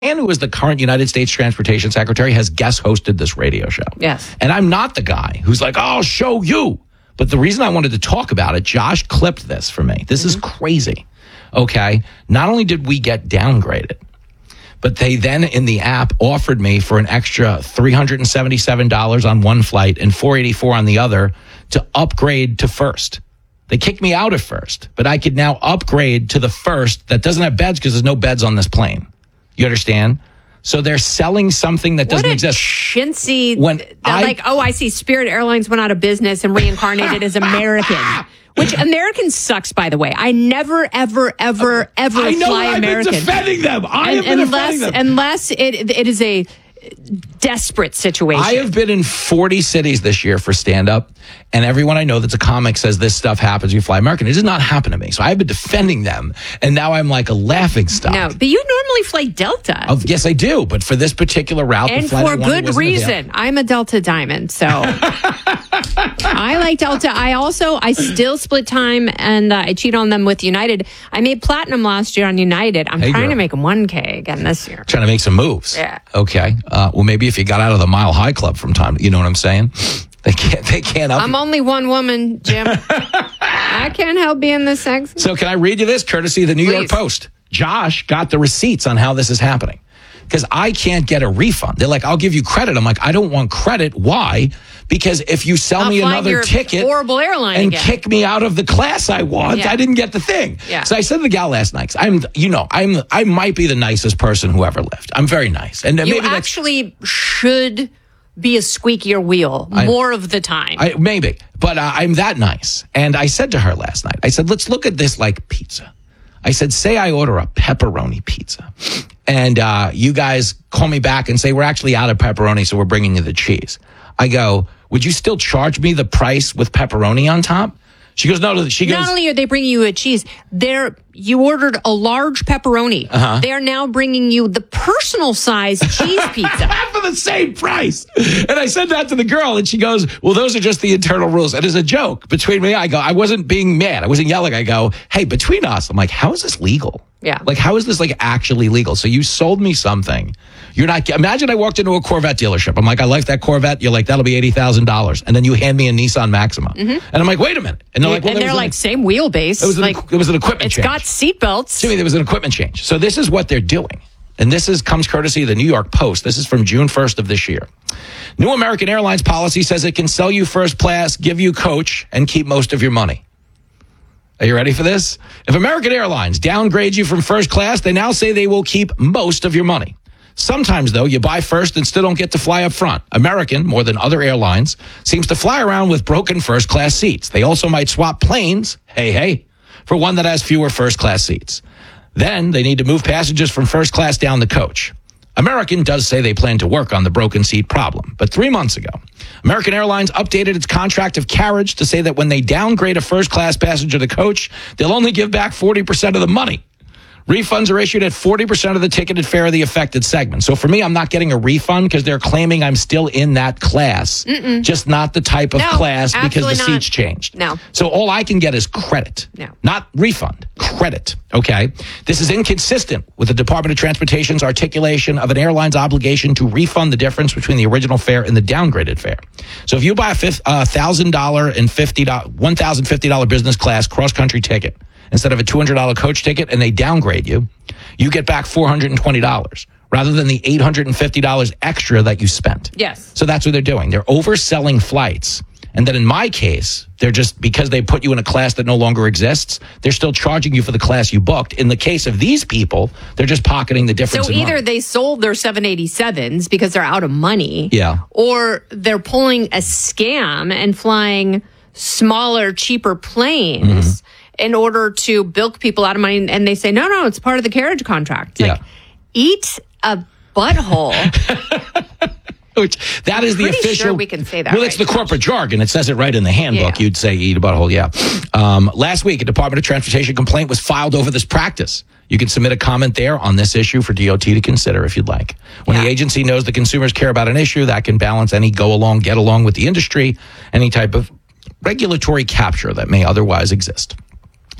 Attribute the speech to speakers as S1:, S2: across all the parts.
S1: man who is the current United States Transportation Secretary has guest hosted this radio show.
S2: Yes.
S1: And I'm not the guy who's like, I'll show you. But the reason I wanted to talk about it, Josh clipped this for me. This is crazy. Okay. Not only did we get downgraded, but they then in the app offered me for an extra $377 on one flight and $484 on the other to upgrade to first. They kicked me out of first, but I could now upgrade to the first that doesn't have beds because there's no beds on this plane. You understand? So they're selling something that doesn't exist.
S2: Chintzy, I see Spirit Airlines went out of business and reincarnated as American. Which American sucks, by the way. I never, ever, ever, ever
S1: I know,
S2: fly
S1: I've
S2: American.
S1: been defending them. I have been defending them.
S2: Unless it is a desperate situation.
S1: I have been in 40 cities this year for stand-up, and everyone I know that's a comic says this stuff happens when you fly American. It does not happen to me. So I've been defending them, and now I'm like a laughing stock.
S2: No, but you normally fly Delta.
S1: Oh, yes, I do. But for this particular route,
S2: and for good reason. I'm a Delta Diamond, so I like Delta. I still split time, and I cheat on them with United. I made platinum last year on United. I'm trying to make them 1K again this year.
S1: Trying to make some moves.
S2: Yeah.
S1: Okay. Well, maybe if you got out of the Mile High Club from time, you know what I'm saying? They can't.
S2: I'm only one woman, Jim. I can't help being this sexy.
S1: So can I read you this, courtesy of the New York Post? Josh got the receipts on how this is happening. Because I can't get a refund. They're like, I'll give you credit. I'm like, I don't want credit. Why? Because if you sell me another ticket
S2: horrible airline
S1: and
S2: again.
S1: kick me out of the class I want, I didn't get the thing.
S2: Yeah.
S1: So I said to the gal last night, I might be the nicest person who ever lived. I'm very nice. And
S2: you actually should be a squeakier wheel more of the time.
S1: Maybe. But I'm that nice. And I said to her last night, I said, let's look at this like pizza. I said, say I order a pepperoni pizza. And you guys call me back and say, we're actually out of pepperoni, so we're bringing you the cheese. I go, would you still charge me the price with pepperoni on top? She goes, no.
S2: Not only are they bringing you a cheese, you ordered a large pepperoni. They are now bringing you the personal size cheese pizza.
S1: For the same price. And I said that to the girl, and she goes, well, those are just the internal rules. And as a joke between me, I go, I wasn't being mad. I wasn't yelling. I go, hey, between us, I'm like, how is this legal?
S2: Yeah.
S1: Like, how is this like actually legal? So you sold me something. You're not, imagine I walked into a Corvette dealership. I'm like, I like that Corvette. You're like, that'll be $80,000. And then you hand me a Nissan Maxima. And I'm like, wait a minute. And they're like, well,
S2: same wheelbase.
S1: It was an equipment change.
S2: It's got seatbelts.
S1: Jimmy, there was an equipment change. So this is what they're doing. And this comes courtesy of the New York Post. This is from June 1st of this year. New American Airlines policy says it can sell you first class, give you coach, and keep most of your money. Are you ready for this? If American Airlines downgrades you from first class, they now say they will keep most of your money. Sometimes, though, you buy first and still don't get to fly up front. American, more than other airlines, seems to fly around with broken first-class seats. They also might swap planes, hey, for one that has fewer first-class seats. Then they need to move passengers from first class down the coach. American does say they plan to work on the broken seat problem. But 3 months ago, American Airlines updated its contract of carriage to say that when they downgrade a first-class passenger to coach, they'll only give back 40% of the money. Refunds are issued at 40% of the ticketed fare of the affected segment. So for me, I'm not getting a refund because they're claiming I'm still in that class, just not the type of class because the seats changed.
S2: No.
S1: So all I can get is credit, not refund, credit. Okay. This is inconsistent with the Department of Transportation's articulation of an airline's obligation to refund the difference between the original fare and the downgraded fare. So if you buy a $1,050 and $1,050 business class cross-country ticket, instead of a $200 coach ticket, and they downgrade you, you get back $420 rather than the $850 extra that you spent.
S2: Yes.
S1: So that's what they're doing. They're overselling flights. And then in my case, they're just, because they put you in a class that no longer exists, they're still charging you for the class you booked. In the case of these people, they're just pocketing the difference in money.
S2: So either they sold their 787s because they're out of money, or they're pulling a scam and flying smaller, cheaper planes in order to bilk people out of money, and they say, no, it's part of the carriage contract. It's like, eat a butthole.
S1: Which that is the official.
S2: Sure we can say that.
S1: Well, it's the corporate jargon. It says it right in the handbook. You'd say eat a butthole. Last week, a Department of Transportation complaint was filed over this practice. You can submit a comment there on this issue for DOT to consider if you'd like. When the agency knows the consumers care about an issue, that can balance any get along with the industry, any type of regulatory capture that may otherwise exist.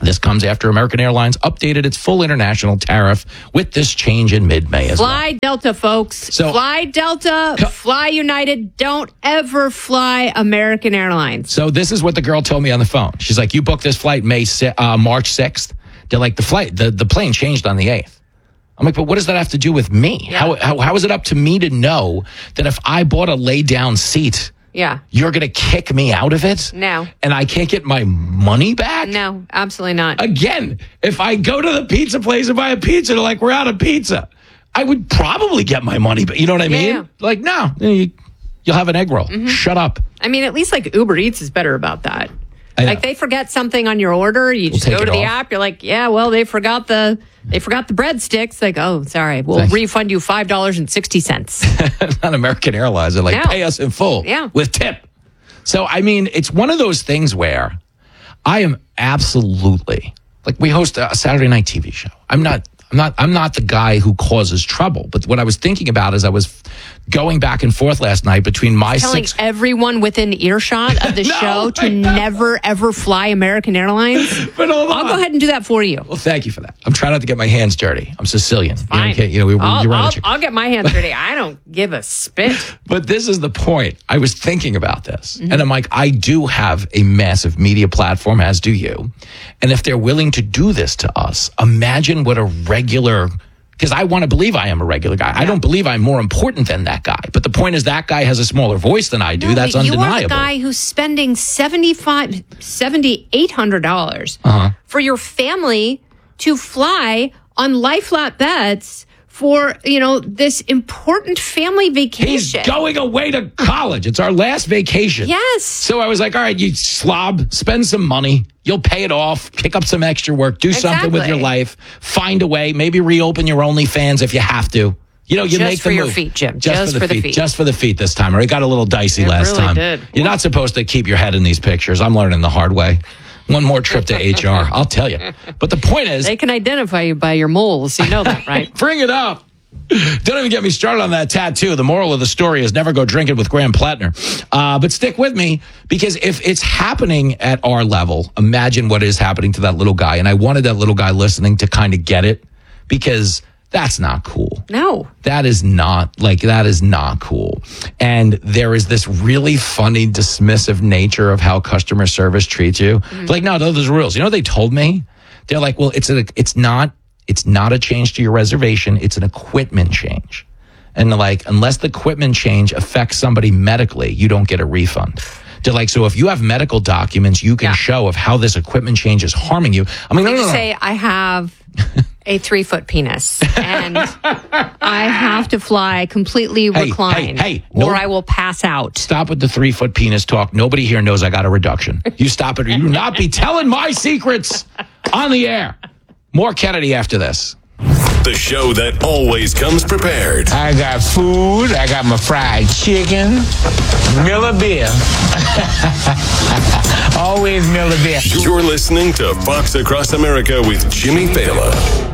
S1: This comes after American Airlines updated its full international tariff with this change in mid-May as well.
S2: Fly Delta, folks. So, fly Delta, fly United. Don't ever fly American Airlines.
S1: So this is what the girl told me on the phone. She's like, you booked this flight March 6th. They're like, the plane changed on the 8th. I'm like, but what does that have to do with me? Yeah. How is it up to me to know that if I bought a lay-down seat, you're going to kick me out of it?
S2: No.
S1: And I can't get my money back?
S2: No, absolutely not.
S1: Again, if I go to the pizza place and buy a pizza, they're like, we're out of pizza, I would probably get my money back. You know what I mean? Yeah. Like, no, you'll have an egg roll. Mm-hmm. Shut up.
S2: I mean, at least like Uber Eats is better about that. Like they forget something on your order, you just go to the app. You're like, yeah, well, they forgot the breadsticks. Like, oh, sorry, we'll refund you $5.60.
S1: Not American Airlines. They're like, pay us in full, with tip. So, I mean, it's one of those things where I am absolutely like, we host a Saturday night TV show. I'm not the guy who causes trouble. But what I was thinking about is I was going back and forth last night between
S2: telling everyone within earshot of the show to never, ever fly American Airlines.
S1: But hold on.
S2: I'll go ahead and do that for you.
S1: Well, thank you for that. I'm trying not to get my hands dirty. I'm Sicilian.
S2: Fine. I'll get my hands dirty. I don't give a spit.
S1: But this is the point. I was thinking about this. Mm-hmm. And I'm like, I do have a massive media platform, as do you. And if they're willing to do this to us, imagine what a regular... Because I want to believe I am a regular guy. Yeah. I don't believe I'm more important than that guy. But the point is that guy has a smaller voice than I do. No, that's undeniable. You are the guy
S2: who's spending $7,800 for your family to fly on lie flat bets for, this important family vacation.
S1: He's going away to college. It's our last vacation.
S2: Yes.
S1: So I was like, all right, you slob, spend some money. You'll pay it off, pick up some extra work, do something with your life, find a way, maybe reopen your OnlyFans if you have to. You
S2: just
S1: make the
S2: for
S1: move.
S2: Your feet, Jim. Just for the feet.
S1: Just for the feet this time. Or it got a little dicey last time.
S2: Did.
S1: You're not supposed to keep your head in these pictures. I'm learning the hard way. One more trip to HR, I'll tell you. But the point is...
S2: They can identify you by your moles. You know that, right?
S1: Bring it up. Don't even get me started on that tattoo. The moral of the story is never go drinking with Graham Plattner. But stick with me, because if it's happening at our level, imagine what is happening to that little guy. And I wanted that little guy listening to kind of get it, because that's not cool.
S2: No.
S1: That is not cool. And there is this really funny, dismissive nature of how customer service treats you. Mm-hmm. Like, no, those are rules. You know what they told me? They're like, well, it's not a change to your reservation. It's an equipment change. And like, unless the equipment change affects somebody medically, you don't get a refund. They're like, so if you have medical documents, you can show of how this equipment change is harming you. I mean, no.
S2: Say, I have a 3-foot penis and I have to fly completely reclined or I will pass out.
S1: Stop with the 3-foot penis talk. Nobody here knows I got a reduction. You stop it, or you do not be telling my secrets on the air. More Kennedy after this.
S3: The show that always comes prepared.
S4: I got food. I got my fried chicken. Miller beer. Always Miller beer.
S3: You're listening to Fox Across America with Jimmy Fallon.